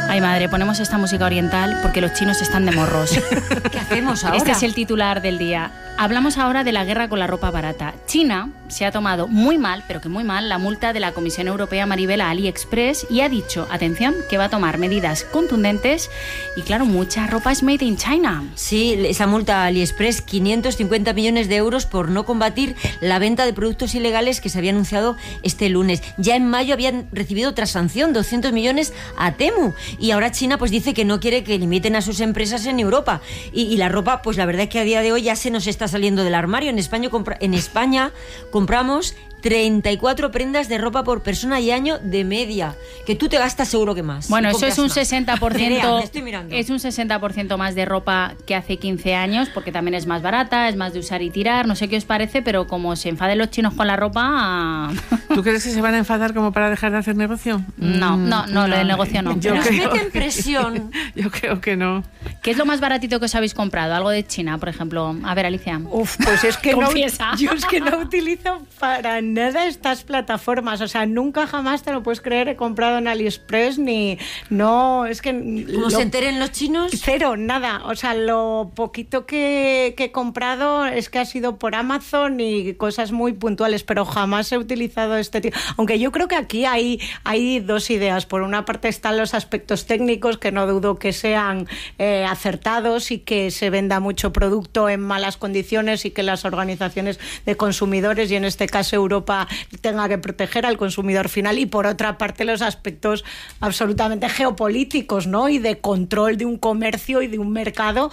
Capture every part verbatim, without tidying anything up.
Ay, madre, ponemos esta música oriental porque los chinos están de morros. ¿Qué hacemos ahora? Este es el titular del día. Hablamos ahora de la guerra con la ropa barata. China se ha tomado muy mal, pero que muy mal, la multa de la Comisión Europea, Maribel, a AliExpress y ha dicho, atención, que va a tomar medidas contundentes y, claro, mucha ropa es made in China. Sí, esa multa a AliExpress, quinientos cincuenta millones de euros por no combatir la venta de productos ilegales que se había anunciado este lunes. Ya en mayo habían recibido otra sanción, doscientos millones a Temu. Y ahora China pues dice que no quiere que limiten a sus empresas en Europa. Y, y la ropa, pues la verdad es que a día de hoy ya se nos está saliendo del armario. En España, compra, en España compramos treinta y cuatro prendas de ropa por persona y año de media, que tú te gastas seguro que más. Bueno, eso es un más. sesenta por ciento, Nerea, estoy mirando. Es un sesenta por ciento más de ropa que hace quince años, porque también es más barata, es más de usar y tirar, no sé qué os parece, pero como se enfaden los chinos con la ropa... ¿Tú crees que se van a enfadar como para dejar de hacer negocio? No, no, no, no. Lo del negocio no. Yo nos meten presión. Yo creo que no. ¿Qué es lo más baratito que os habéis comprado? Algo de China, por ejemplo. A ver, Alicia. Uf, pues es que no, Confiesa. yo es que no utilizo para nada estas plataformas, o sea, nunca jamás te lo puedes creer, he comprado en AliExpress ni, no, es que... ¿Cómo lo, se enteren los chinos? Cero, nada, o sea, lo poquito que, que he comprado es que ha sido por Amazon y cosas muy puntuales, pero jamás he utilizado este tipo, aunque yo creo que aquí hay, hay dos ideas, por una parte están los aspectos técnicos, que no dudo que sean eh, acertados y que se venda mucho producto en malas condiciones y que las organizaciones de consumidores, y en este caso Europa, tenga que proteger al consumidor final, y por otra parte los aspectos absolutamente geopolíticos, ¿no? Y de control de un comercio y de un mercado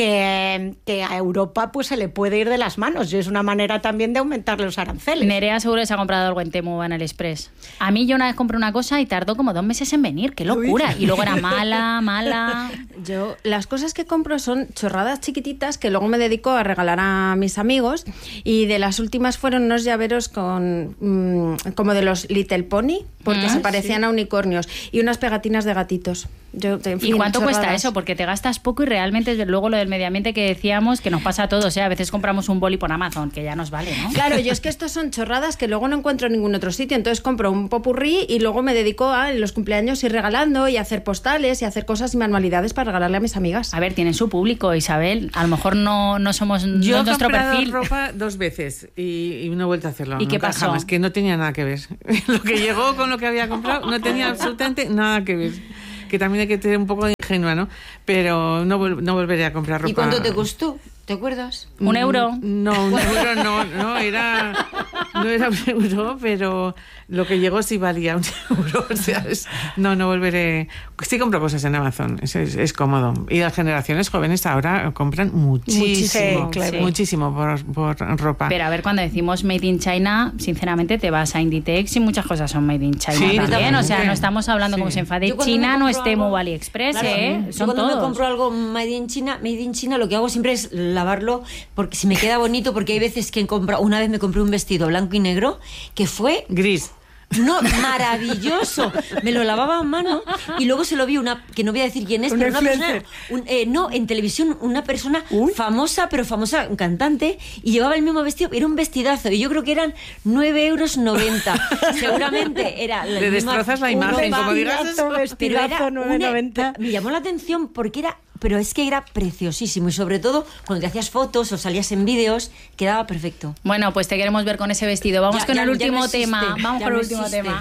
que, que a Europa pues se le puede ir de las manos, y es una manera también de aumentar los aranceles. Nerea seguro que se ha comprado algo en Temu o en AliExpress. A mí yo una vez compré una cosa y tardó como dos meses en venir, qué locura, y luego era mala, mala... Yo, las cosas que compro son chorradas chiquititas que luego me dedico a regalar a mis amigos, y de las últimas fueron unos llaveros con mmm, como de los Little Pony, porque ah, se parecían sí. a unicornios, y unas pegatinas de gatitos. Yo, en fin, ¿Y cuánto chorradas. cuesta eso? Porque te gastas poco y realmente es luego lo del medio ambiente que decíamos que nos pasa a todos, ¿eh? A veces compramos un boli por Amazon, que ya nos vale, ¿no? Claro, yo es que estos son chorradas que luego no encuentro en ningún otro sitio, entonces compro un popurrí y luego me dedico a en los cumpleaños ir regalando y hacer postales y hacer cosas y manualidades para regalarle a mis amigas. A ver, tienen su público, Isabel, a lo mejor no, no somos yo no es nuestro perfil. Yo he comprado ropa dos veces y, y no he vuelto a hacerlo. ¿Y qué pasó? Jamás, que no tenía nada que ver. Lo que llegó con lo que había comprado no tenía absolutamente nada que ver. Que también hay que tener un poco de ingenua, ¿no? Pero no, vol- no volveré a comprar ropa. ¿Y cuánto te costó? ¿Te acuerdas? ¿Un euro? No, un euro no, no, era, no era un euro, pero lo que llegó sí valía un euro. O sea, es, no, no volveré. Sí compro cosas en Amazon, es, es, es cómodo. Y las generaciones jóvenes ahora compran muchísimo, sí, claro. muchísimo por, por ropa. Pero a ver, cuando decimos Made in China, sinceramente te vas a Inditex y muchas cosas son Made in China sí, también. O sea, no estamos hablando sí. como se enfade China, no es Temu o AliExpress, claro, ¿eh? Yo Son cuando todos. me compro algo made in China, made in China, lo que hago siempre es lavarlo, porque si me queda bonito, porque hay veces que compro, una vez me compré un vestido blanco y negro que fue gris. No, maravilloso. Me lo lavaba a mano y luego se lo vi una, que no voy a decir quién es, ¿Un pero una persona, influencer? un, eh, no, en televisión, una persona Uy. famosa, pero famosa, un cantante, y llevaba el mismo vestido, era un vestidazo, y yo creo que eran nueve euros noventa. Seguramente era la Le misma- destrozas la imagen, ropa, como digas vestidazo, eso. pero era vestidazo, nueve noventa. una- me llamó la atención porque era, pero es que era preciosísimo, y sobre todo cuando te hacías fotos o salías en vídeos, quedaba perfecto. Bueno, pues te queremos ver con ese vestido. Vamos Ya- con ya- el ya último no existe, tema. Vamos ya con el no último existe. tema.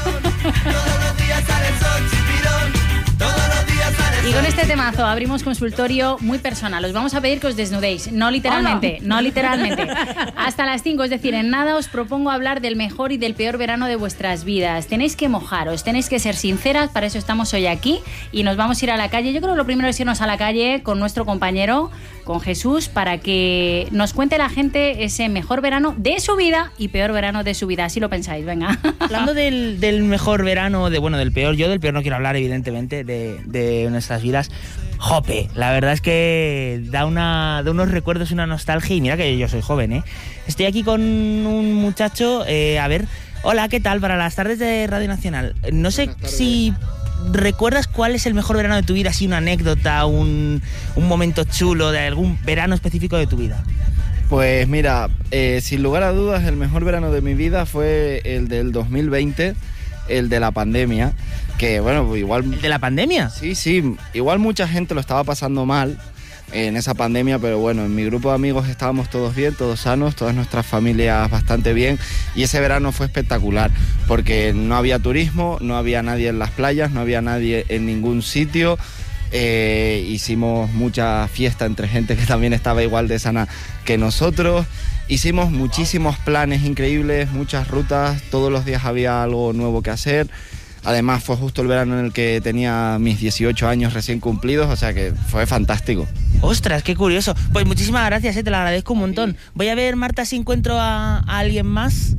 Y con este temazo abrimos consultorio muy personal. Os vamos a pedir que os desnudéis, no literalmente, no literalmente. Hasta las cinco, es decir, en nada os propongo hablar del mejor y del peor verano de vuestras vidas. Tenéis que mojaros, tenéis que ser sinceras, para eso estamos hoy aquí y nos vamos a ir a la calle. Yo creo que lo primero es irnos a la calle con nuestro compañero, con Jesús, para que nos cuente la gente ese mejor verano de su vida y peor verano de su vida. Así lo pensáis, venga. Hablando del, del mejor verano, de bueno, del peor, yo del peor no quiero hablar, evidentemente, de, de nuestras vidas. Jope, la verdad es que da, una, da unos recuerdos y una nostalgia, y mira que yo soy joven, ¿eh? Estoy aquí con un muchacho, eh, a ver, hola, ¿qué tal? Para las tardes de Radio Nacional. No sé si recuerdas cuál es el mejor verano de tu vida, así una anécdota, un, un momento chulo de algún verano específico de tu vida. Pues mira, eh, sin lugar a dudas, el mejor verano de mi vida fue el del dos mil veinte. el de la pandemia, que bueno, igual... ¿El de la pandemia? Sí, sí, igual mucha gente lo estaba pasando mal en esa pandemia, pero bueno, en mi grupo de amigos estábamos todos bien, todos sanos, todas nuestras familias bastante bien, y ese verano fue espectacular, porque no había turismo, no había nadie en las playas, no había nadie en ningún sitio. Eh, hicimos mucha fiesta entre gente que también estaba igual de sana que nosotros. Hicimos muchísimos planes increíbles, muchas rutas, todos los días había algo nuevo que hacer. Además fue justo el verano en el que tenía mis dieciocho años recién cumplidos, o sea que fue fantástico. Ostras, qué curioso. Pues muchísimas gracias, eh, te lo agradezco un montón. Voy a ver, Marta, si encuentro a, a alguien más.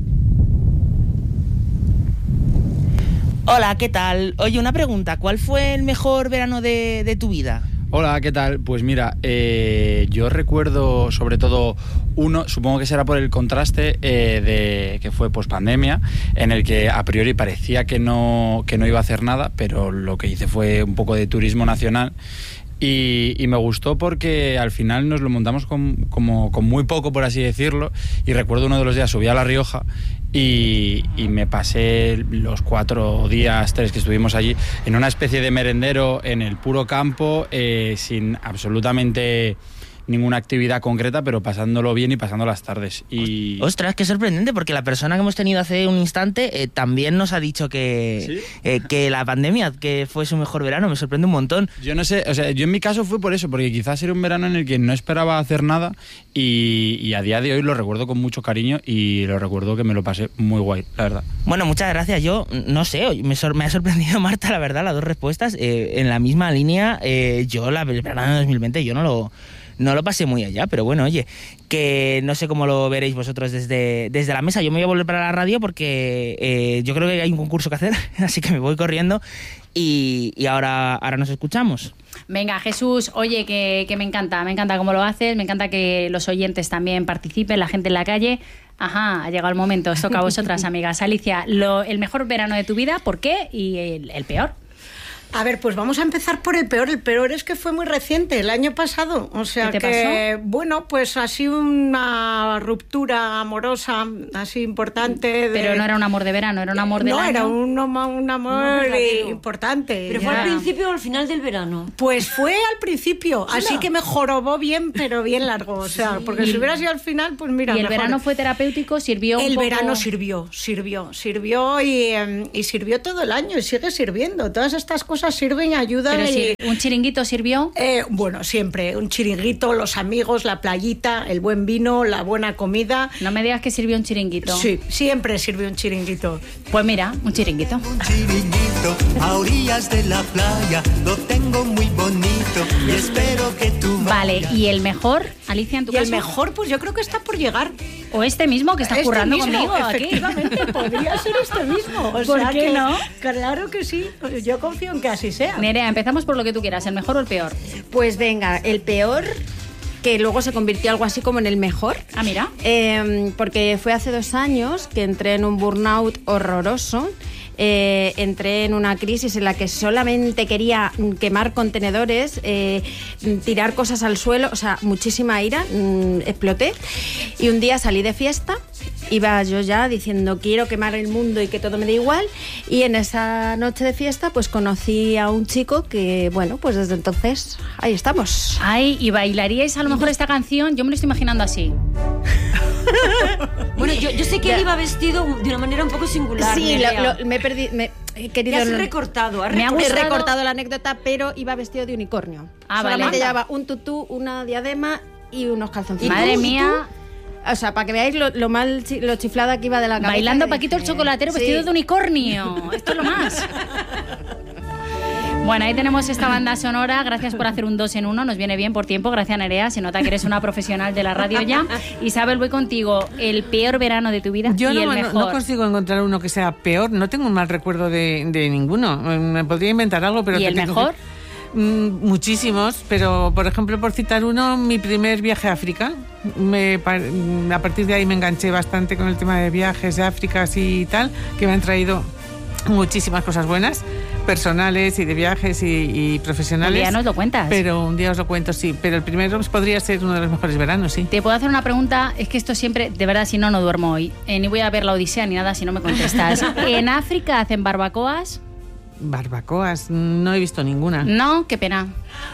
Hola, ¿qué tal? Oye, una pregunta, ¿cuál fue el mejor verano de, de tu vida? Hola, ¿qué tal? Pues mira, eh, yo recuerdo sobre todo uno, supongo que será por el contraste eh, de que fue pospandemia, en el que a priori parecía que no, que no iba a hacer nada, pero lo que hice fue un poco de turismo nacional. Y, y me gustó porque al final nos lo montamos con, como, con muy poco, por así decirlo, y recuerdo uno de los días subí a La Rioja y, y me pasé los cuatro días, tres que estuvimos allí, en una especie de merendero en el puro campo, eh, sin absolutamente ninguna actividad concreta, pero pasándolo bien y pasando las tardes. Y... Ostras, qué sorprendente, porque la persona que hemos tenido hace un instante eh, también nos ha dicho que, ¿sí? eh, que la pandemia, que fue su mejor verano. Me sorprende un montón. Yo no sé, o sea, yo en mi caso fue por eso, porque quizás era un verano en el que no esperaba hacer nada y, y a día de hoy lo recuerdo con mucho cariño y lo recuerdo que me lo pasé muy guay, la verdad. Bueno, muchas gracias. Yo no sé, me, sor- me ha sorprendido, Marta, la verdad, las dos respuestas. Eh, en la misma línea, eh, yo la, el verano de dos mil veinte yo no lo... No lo pasé muy allá, pero bueno, oye, que no sé cómo lo veréis vosotros desde, desde la mesa. Yo me voy a volver para la radio porque eh, yo creo que hay un concurso que hacer, así que me voy corriendo y, y ahora, ahora nos escuchamos. Venga, Jesús, oye, que, que me encanta, me encanta cómo lo haces, me encanta que los oyentes también participen, la gente en la calle. Ajá, ha llegado el momento, os toca a vosotras, amigas. Alicia, lo, el mejor verano de tu vida, ¿por qué? Y el, el peor. A ver, pues vamos a empezar por el peor. El peor es que fue muy reciente, el año pasado. O sea ¿Qué te que, pasó? bueno, pues así una ruptura amorosa, así importante. De... Pero no era un amor de verano, era un amor de No, año. era un, un amor verdadero. importante. ¿Pero ya. fue al principio o al final del verano? Pues fue al principio, así Anda. que me jorobó bien, pero bien largo. O sea, porque si hubiera sido al final, pues mira, ¿Y el mejor. verano fue terapéutico? ¿Sirvió un El poco? verano sirvió, sirvió, sirvió y, eh, y sirvió todo el año y sigue sirviendo. Todas estas cosas sirven y ayudan. Pero y, si un chiringuito sirvió. eh, bueno, siempre, un chiringuito, los amigos, la playita, el buen vino, la buena comida. No me digas que sirvió un chiringuito. Sí, siempre sirvió un chiringuito. Pues mira, un chiringuito. Un chiringuito a orillas de la playa, lo tengo muy bonito y espero que tú Vale, vayas. ¿y el mejor, Alicia, en tu Y el caso? mejor, pues yo creo que está por llegar. O este mismo que está Este currando mismo, conmigo aquí. efectivamente, podría ser este mismo. O ¿Por sea qué que, no? Claro que sí, yo confío en que así sea. Nerea, empezamos por lo que tú quieras, el mejor o el peor. Pues venga, el peor, que luego se convirtió algo así como en el mejor. Ah, mira. Eh, porque fue hace dos años que entré en un burnout horroroso. Eh, entré en una crisis en la que solamente quería quemar contenedores, eh, tirar cosas al suelo, o sea, muchísima ira, mm, exploté. Y un día salí de fiesta, iba yo ya diciendo quiero quemar el mundo y que todo me dé igual, y en esa noche de fiesta pues conocí a un chico que, bueno, pues desde entonces ahí estamos. Ay, ¿y bailaríais a lo mejor esta canción? Yo me lo estoy imaginando así. Bueno, yo, yo sé que él iba vestido de una manera un poco singular. Sí, Nerea. lo, lo- me he perdido, me he querido... Ya has recortado, has Me ha He gustado- recortado la anécdota, pero iba vestido de unicornio. Ah, vale. Solamente llevaba un tutú, una diadema y unos calzoncillos. Madre ¿Y tú? mía. O sea, para que veáis lo, lo mal chi- lo chiflada que iba de la cabeza. Bailando que Paquito el dije, chocolatero sí. vestido de unicornio. Esto es lo más. Bueno, ahí tenemos esta banda sonora. Gracias por hacer un dos en uno. Nos viene bien por tiempo. Gracias, Nerea. Se nota que eres una profesional de la radio ya. Isabel, voy contigo. El peor verano de tu vida Yo y no, el no- mejor. no consigo encontrar uno que sea peor. No tengo un mal recuerdo de, de ninguno. Me podría inventar algo, pero... ¿Y que el tengo mejor? que- Mm, muchísimos, pero por ejemplo, por citar uno, mi primer viaje a África. Me, pa- a partir de ahí me enganché bastante con el tema de viajes de África así y tal, que me han traído muchísimas cosas buenas. personales y de viajes y, y profesionales. Un día nos lo cuentas. Pero un día os lo cuento, sí. Pero el primero pues, podría ser uno de los mejores veranos, sí. Te puedo hacer una pregunta, es que esto siempre, de verdad, si no, no duermo hoy. Eh, ni voy a ver la Odisea ni nada si no me contestas. ¿En África hacen barbacoas? Barbacoas, no he visto ninguna. No, qué pena.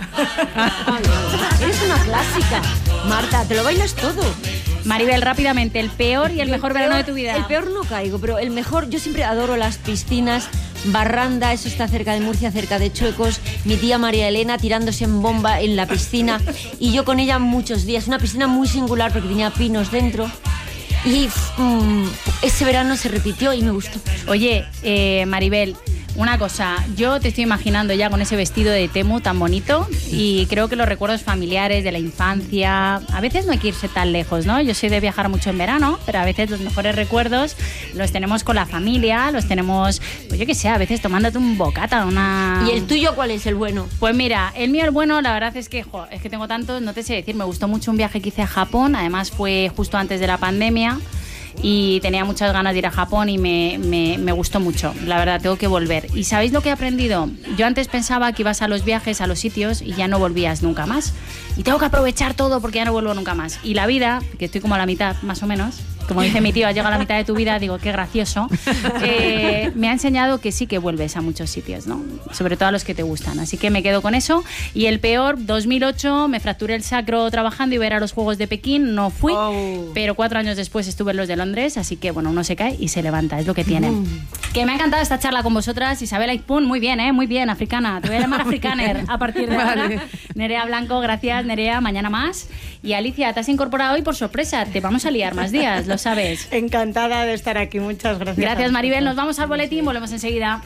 Eres una clásica. Marta, te lo bailas todo. Maribel, rápidamente, el peor y el, el mejor peor, verano de tu vida. El peor no caigo, pero el mejor, yo siempre adoro las piscinas. Barranda, eso está cerca de Murcia, cerca de Chuecos. Mi tía María Elena tirándose en bomba en la piscina. Y yo con ella muchos días. Una piscina muy singular porque tenía pinos dentro. Y um, ese verano se repitió y me gustó. Oye, eh, Maribel, una cosa, yo te estoy imaginando ya con ese vestido de Temu tan bonito y creo que los recuerdos familiares de la infancia, a veces no hay que irse tan lejos, ¿no? Yo soy de viajar mucho en verano, pero a veces los mejores recuerdos los tenemos con la familia, los tenemos, pues yo qué sé, a veces tomándote un bocata, una... ¿Y el tuyo cuál es el bueno? Pues mira, el mío el bueno, la verdad es que, jo, es que tengo tantos, no te sé decir, me gustó mucho un viaje que hice a Japón, además fue justo antes de la pandemia. Y tenía muchas ganas de ir a Japón y me, me, me gustó mucho, la verdad, tengo que volver. ¿Y sabéis lo que he aprendido? Yo antes pensaba que ibas a los viajes, a los sitios y ya no volvías nunca más. Y tengo que aprovechar todo porque ya no vuelvo nunca más. Y la vida, que estoy como a la mitad más o menos, como dice mi tío, has llegado a la mitad de tu vida, digo, qué gracioso, eh, me ha enseñado que sí que vuelves a muchos sitios, ¿no? Sobre todo a los que te gustan. Así que me quedo con eso. Y el peor, dos mil ocho, me fracturé el sacro trabajando y ver a los Juegos de Pekín, no fui, oh. pero cuatro años después estuve en los de Londres, así que bueno, uno se cae y se levanta, es lo que tiene. Mm. Que me ha encantado esta charla con vosotras. Isabel Aizpún, muy bien, ¿eh? Muy bien, africana. Te voy a llamar africaner a partir de vale. ahora. Nerea Blanco, gracias, Nerea, mañana más. Y Alicia, te has incorporado hoy por sorpresa, te vamos a liar más días, lo sabes. Encantada de estar aquí, muchas gracias. Gracias, Maribel, nos vamos al boletín, volvemos enseguida.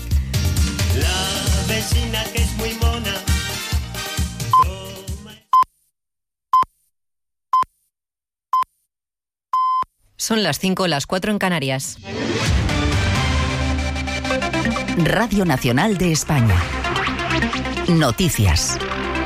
La vecina que es muy mona. Son las cinco, las cuatro en Canarias. Radio Nacional de España. Noticias.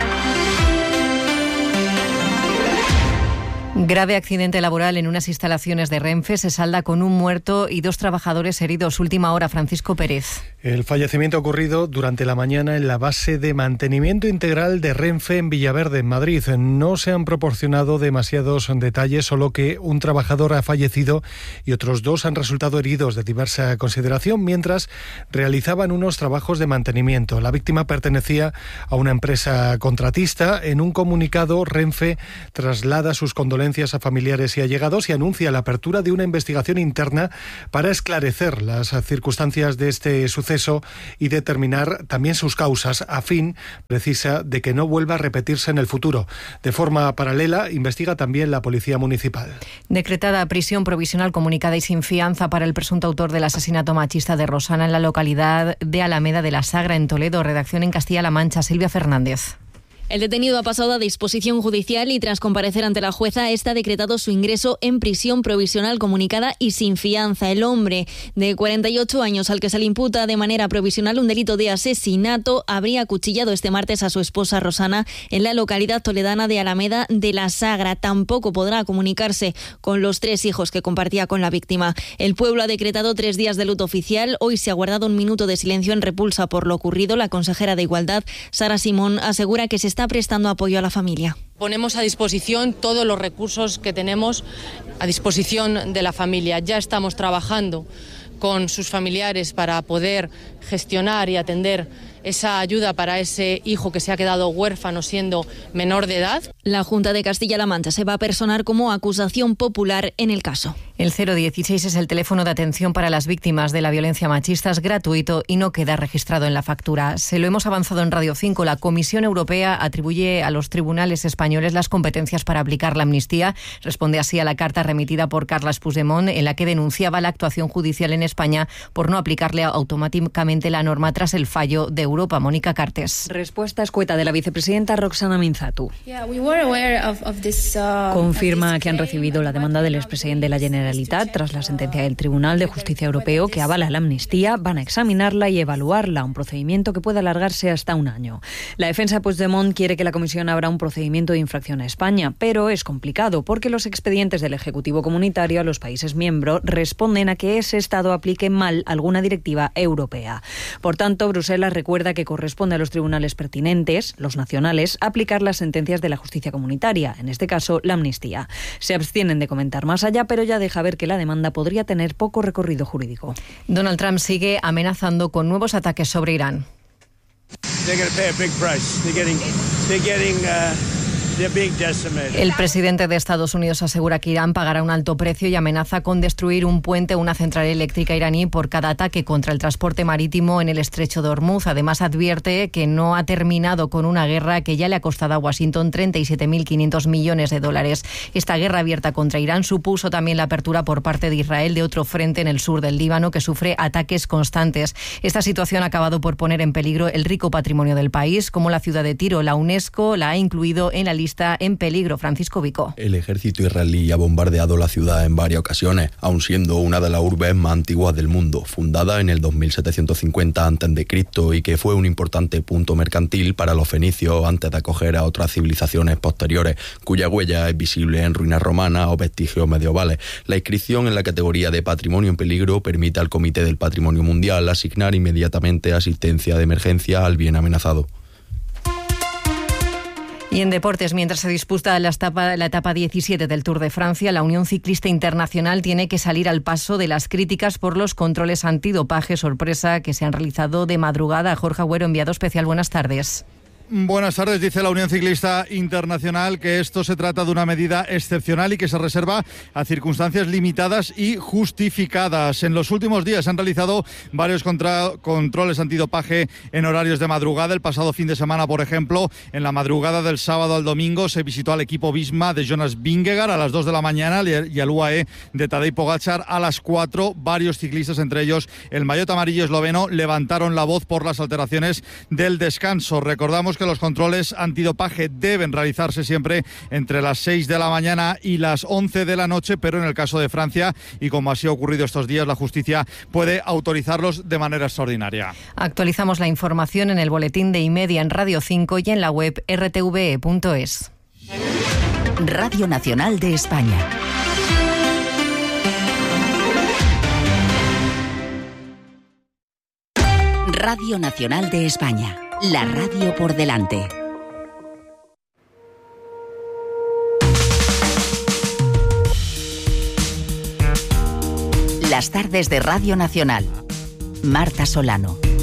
Grave accidente laboral en unas instalaciones de Renfe se salda con un muerto y dos trabajadores heridos. Última hora, Francisco Pérez. El fallecimiento ha ocurrido durante la mañana en la base de mantenimiento integral de Renfe en Villaverde, en Madrid. No se han proporcionado demasiados detalles, solo que un trabajador ha fallecido y otros dos han resultado heridos de diversa consideración mientras realizaban unos trabajos de mantenimiento. La víctima pertenecía a una empresa contratista. En un comunicado, Renfe traslada sus condolencias a familiares y allegados y anuncia la apertura de una investigación interna para esclarecer las circunstancias de este suceso y determinar también sus causas, a fin, precisa, de que no vuelva a repetirse en el futuro. De forma paralela, investiga también la Policía Municipal. Decretada prisión provisional comunicada y sin fianza para el presunto autor del asesinato machista de Rosana en la localidad de Alameda de la Sagra, en Toledo. Redacción en Castilla-La Mancha, Silvia Fernández. El detenido ha pasado a disposición judicial y tras comparecer ante la jueza está decretado su ingreso en prisión provisional comunicada y sin fianza. El hombre de cuarenta y ocho años al que se le imputa de manera provisional un delito de asesinato habría acuchillado este martes a su esposa Rosana en la localidad toledana de Alameda de la Sagra. Tampoco podrá comunicarse con los tres hijos que compartía con la víctima. El pueblo ha decretado tres días de luto oficial. Hoy se ha guardado un minuto de silencio en repulsa por lo ocurrido. La consejera de Igualdad, Sara Simón, asegura que se está está prestando apoyo a la familia. Ponemos a disposición todos los recursos que tenemos a disposición de la familia. Ya estamos trabajando con sus familiares para poder gestionar y atender esa ayuda para ese hijo que se ha quedado huérfano siendo menor de edad. La Junta de Castilla-La Mancha se va a personar como acusación popular en el caso. El cero dieciséis es el teléfono de atención para las víctimas de la violencia machista, es gratuito y no queda registrado en la factura. Se lo hemos avanzado en Radio cinco. La Comisión Europea atribuye a los tribunales españoles las competencias para aplicar la amnistía. Responde así a la carta remitida por Carles Puigdemont, en la que denunciaba la actuación judicial en España por no aplicarle automáticamente la norma tras el fallo de Europa, Mónica Cartes. Respuesta escueta de la vicepresidenta Roxana Minzatu. Uh, Confirma que han recibido la demanda del expresidente de la Generalitat tras la sentencia del Tribunal de Justicia Europeo que avala la amnistía. Van a examinarla y evaluarla, un procedimiento que puede alargarse hasta un año. La defensa de Puigdemont quiere que la Comisión abra un procedimiento de infracción a España, pero es complicado porque los expedientes del Ejecutivo Comunitario a los países miembros responden a que ese Estado aplique mal alguna directiva europea. Por tanto, Bruselas recuerda que corresponde a los tribunales pertinentes, los nacionales, aplicar las sentencias de la justicia comunitaria, en este caso la amnistía. Se abstienen de comentar más allá, pero ya deja ver que la demanda podría tener poco recorrido jurídico. Donald Trump sigue amenazando con nuevos ataques sobre Irán. El presidente de Estados Unidos asegura que Irán pagará un alto precio y amenaza con destruir un puente o una central eléctrica iraní por cada ataque contra el transporte marítimo en el estrecho de Hormuz. Además, advierte que no ha terminado con una guerra que ya le ha costado a Washington treinta y siete mil quinientos millones de dólares. Esta guerra abierta contra Irán supuso también la apertura por parte de Israel de otro frente en el sur del Líbano que sufre ataques constantes. Esta situación ha acabado por poner en peligro el rico patrimonio del país, como la ciudad de Tiro. La UNESCO la ha incluido en la lista en peligro. Francisco Vico. El ejército israelí ha bombardeado la ciudad en varias ocasiones, aun siendo una de las urbes más antiguas del mundo, fundada en el dos mil setecientos cincuenta antes de Cristo y que fue un importante punto mercantil para los fenicios antes de acoger a otras civilizaciones posteriores, cuya huella es visible en ruinas romanas o vestigios medievales. La inscripción en la categoría de patrimonio en peligro permite al Comité del Patrimonio Mundial asignar inmediatamente asistencia de emergencia al bien amenazado. Y en deportes, mientras se disputa la etapa, la etapa diecisiete del Tour de Francia, la Unión Ciclista Internacional tiene que salir al paso de las críticas por los controles antidopaje sorpresa que se han realizado de madrugada. Jorge Agüero, enviado especial, buenas tardes. Buenas tardes. Dice la Unión Ciclista Internacional que esto se trata de una medida excepcional y que se reserva a circunstancias limitadas y justificadas. En los últimos días se han realizado varios contra- controles antidopaje en horarios de madrugada. El pasado fin de semana, por ejemplo, en la madrugada del sábado al domingo se visitó al equipo Visma de Jonas Vingegaard a las dos de la mañana y al U A E de Tadej Pogačar a las cuatro. Varios ciclistas, entre ellos el maillot amarillo esloveno, levantaron la voz por las alteraciones del descanso. Recordamos que los controles antidopaje deben realizarse siempre entre las seis de la mañana y las once de la noche, pero en el caso de Francia, y como así ha ocurrido estos días, la justicia puede autorizarlos de manera extraordinaria. Actualizamos la información en el boletín de Imedia en Radio cinco y en la web r t v e punto es. Radio Nacional de España. Radio Nacional de España. La radio por delante. Las tardes de Radio Nacional. Marta Solano.